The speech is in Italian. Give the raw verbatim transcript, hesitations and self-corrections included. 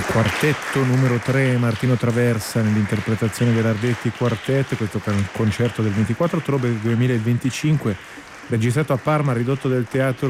Quartetto numero tre, Martino Traversa nell'interpretazione dell'Ardetti Quartet, questo concerto del ventiquattro ottobre duemilaventicinque, registrato a Parma, ridotto del Teatro